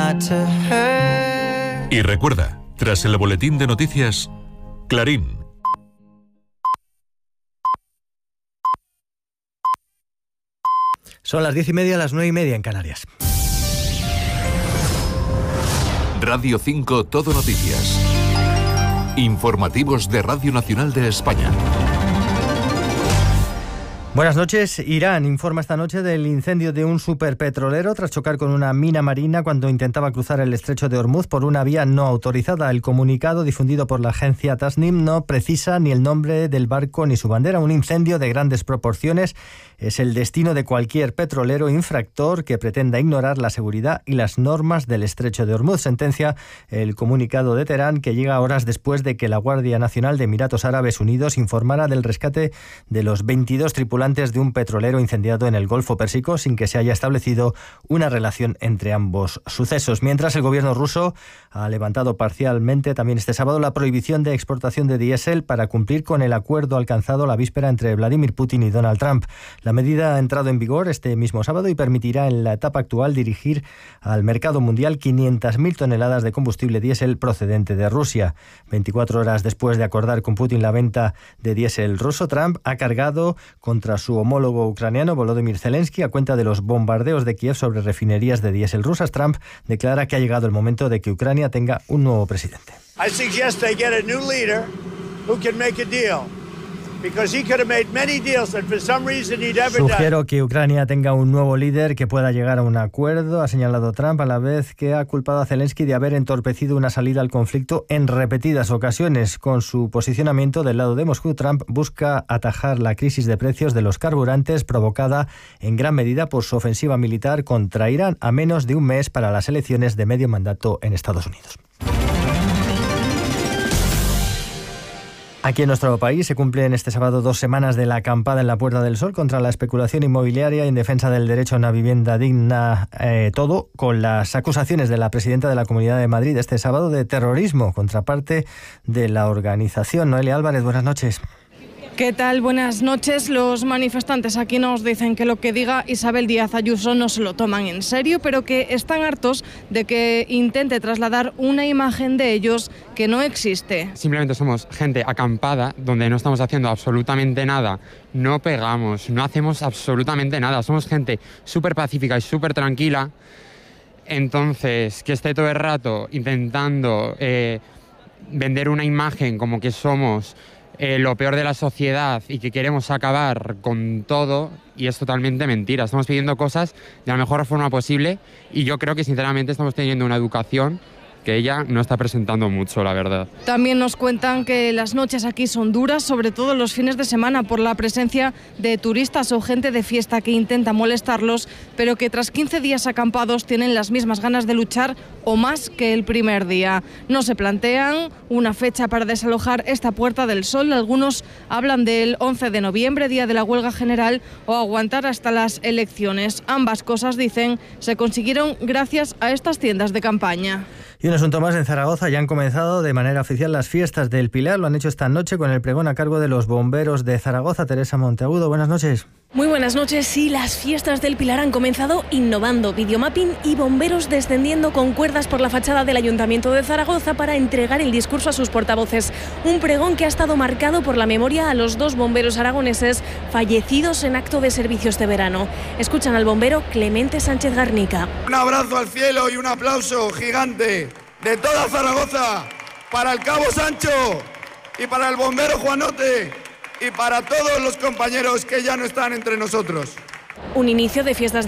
not to hurt. Y recuerda, tras el boletín de noticias, Clarín. Son las 10:30, las 9:30 en Canarias. Radio 5 Todo Noticias. Informativos de Radio Nacional de España. Buenas noches. Irán informa esta noche del incendio de un superpetrolero tras chocar con una mina marina cuando intentaba cruzar el estrecho de Hormuz por una vía no autorizada. El comunicado difundido por la agencia Tasnim no precisa ni el nombre del barco ni su bandera. Un incendio de grandes proporciones es el destino de cualquier petrolero infractor que pretenda ignorar la seguridad y las normas del estrecho de Hormuz, sentencia el comunicado de Teherán, que llega horas después de que la Guardia Nacional de Emiratos Árabes Unidos informara del rescate de los 22 tripulantes de un petrolero incendiado en el Golfo Pérsico sin que se haya establecido una relación entre ambos sucesos. Mientras, el gobierno ruso ha levantado parcialmente también este sábado la prohibición de exportación de diésel para cumplir con el acuerdo alcanzado la víspera entre Vladimir Putin y Donald Trump. La medida ha entrado en vigor este mismo sábado y permitirá en la etapa actual dirigir al mercado mundial 500.000 toneladas de combustible diésel procedente de Rusia. 24 horas después de acordar con Putin la venta de diésel ruso, Trump ha cargado contra su homólogo ucraniano Volodymyr Zelensky a cuenta de los bombardeos de Kiev sobre refinerías de diésel rusas. Trump declara que ha llegado el momento de que Ucrania tenga un nuevo presidente. I suggest they get a new leader who can make a deal. Sugiero que Ucrania tenga un nuevo líder que pueda llegar a un acuerdo, ha señalado Trump, a la vez que ha culpado a Zelensky de haber entorpecido una salida al conflicto en repetidas ocasiones. Con su posicionamiento del lado de Moscú, Trump busca atajar la crisis de precios de los carburantes provocada en gran medida por su ofensiva militar contra Irán a menos de un mes para las elecciones de medio mandato en Estados Unidos. Aquí en nuestro país se cumplen este sábado 2 semanas de la acampada en la Puerta del Sol contra la especulación inmobiliaria y en defensa del derecho a una vivienda digna, todo con las acusaciones de la presidenta de la Comunidad de Madrid este sábado de terrorismo contra parte de la organización. Noelia Álvarez, buenas noches. ¿Qué tal? Buenas noches. Los manifestantes aquí nos dicen que lo que diga Isabel Díaz Ayuso no se lo toman en serio, pero que están hartos de que intente trasladar una imagen de ellos que no existe. Simplemente somos gente acampada donde no estamos haciendo absolutamente nada, no pegamos, no hacemos absolutamente nada, somos gente súper pacífica y súper tranquila. Entonces, que esté todo el rato intentando vender una imagen como que somos lo peor de la sociedad y que queremos acabar con todo, y es totalmente mentira. Estamos pidiendo cosas de la mejor forma posible y yo creo que sinceramente estamos teniendo una educación que ella no está presentando mucho, la verdad. También nos cuentan que las noches aquí son duras, sobre todo los fines de semana, por la presencia de turistas o gente de fiesta que intenta molestarlos, pero que tras 15 días acampados tienen las mismas ganas de luchar o más que el primer día. No se plantean una fecha para desalojar esta Puerta del Sol. Algunos hablan del 11 de noviembre, día de la huelga general, o aguantar hasta las elecciones. Ambas cosas, dicen, se consiguieron gracias a estas tiendas de campaña. Y un asunto más, en Zaragoza ya han comenzado de manera oficial las fiestas del Pilar. Lo han hecho esta noche con el pregón a cargo de los bomberos de Zaragoza. Teresa Monteagudo, buenas noches. Muy buenas noches. Sí, las fiestas del Pilar han comenzado innovando, videomapping y bomberos descendiendo con cuerdas por la fachada del Ayuntamiento de Zaragoza para entregar el discurso a sus portavoces. Un pregón que ha estado marcado por la memoria a los 2 bomberos aragoneses fallecidos en acto de servicios de verano. Escuchan al bombero Clemente Sánchez Garnica. Un abrazo al cielo y un aplauso gigante de toda Zaragoza para el Cabo Sancho y para el bombero Juanote y para todos los compañeros que ya no están entre nosotros. Un inicio de fiestas